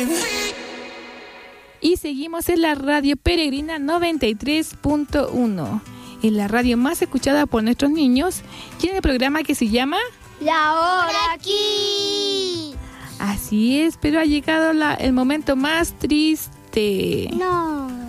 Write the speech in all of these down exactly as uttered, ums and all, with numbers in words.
Y seguimos en la radio Peregrina noventa y tres punto uno, en la radio más escuchada por nuestros niños, y en el programa que se llama La Hora Aquí. Así es, pero ha llegado la, el momento más triste. No, no.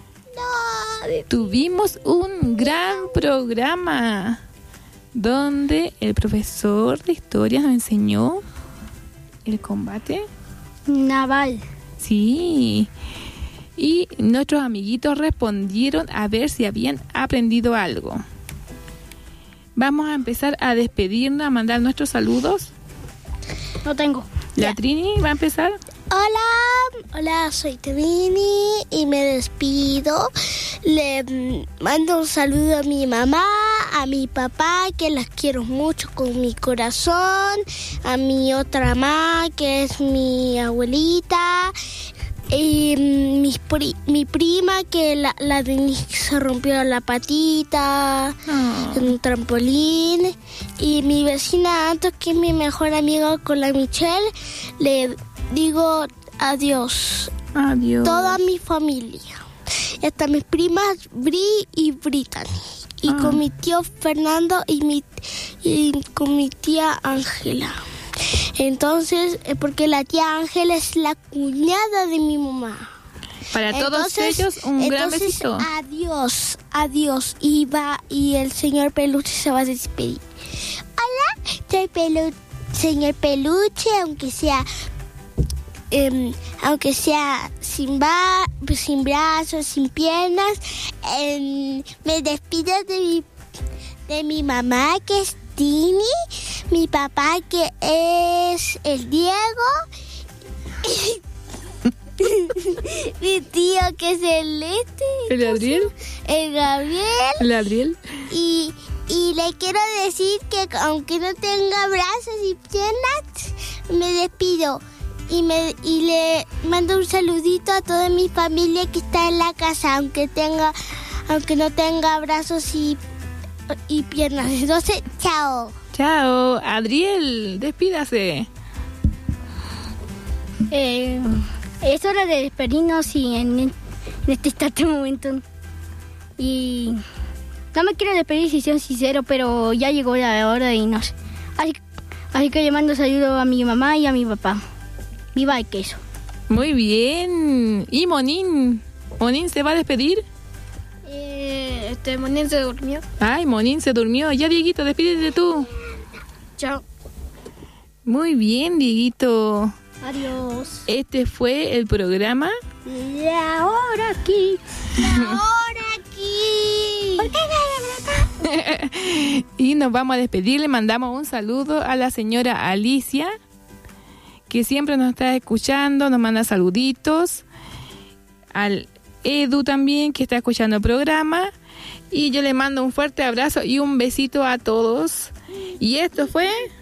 Tuvimos un gran programa donde el profesor de historia nos enseñó el combate naval. Sí, y nuestros amiguitos respondieron a ver si habían aprendido algo. Vamos a empezar a despedirnos, a mandar nuestros saludos. No tengo. La Ya. Trini va a empezar. Hola, hola, soy Trini y me despido. Le mm, mando un saludo a mi mamá, a mi papá, que las quiero mucho con mi corazón, a mi otra mamá, que es mi abuelita, y mm, mi, pri- mi prima, que la, la Denise se rompió la patita Oh. en un trampolín, y mi vecina Anto, que es mi mejor amiga con la Michelle, le digo adiós. Adiós. Toda mi familia. Hasta mis primas Bri y Brittany. Y Ah. con mi tío Fernando y, mi, y con mi tía Ángela. Entonces, eh, porque la tía Ángela es la cuñada de mi mamá. Para todos Entonces- ellos, un gran entonces, besito. Adiós, adiós. Y va, y el señor Peluche se va a despedir. Hola, soy Pelu- señor Peluche, aunque sea eh, aunque sea sin, ba- sin brazos, sin piernas. Eh, me despido de mi, de mi mamá, que es Tini, mi papá, que es el Diego, mi tío, que es el este, ¿El Adriel? el Gabriel. ¿El Adriel? Y, y le quiero decir que aunque no tenga brazos y piernas, me despido. Y, me, y le mando un saludito a toda mi familia que está en la casa, aunque tenga, aunque no tenga brazos y, y piernas. Entonces, chao. Chao. Adriel, despídase. Eh, es hora de despedirnos y en, en este instante momento. Y no me quiero despedir si soy sincero, pero ya llegó la hora de irnos. Así, así que le mando saludo a mi mamá y a mi papá. Viva el queso. Muy bien. ¿Y Monín? ¿Monín se va a despedir? Eh, este Monín se durmió. Ay, Monín se durmió. Ya, Dieguito, despídete tú. Chao. Muy bien, Dieguito. Adiós. Este fue el programa. La hora aquí. La hora aquí. ¿Por qué? Y nos vamos a despedir. Le mandamos un saludo a la señora Alicia, que siempre nos está escuchando, nos manda saluditos. Al Edu también, que está escuchando el programa. Y yo le mando un fuerte abrazo y un besito a todos. Y esto fue...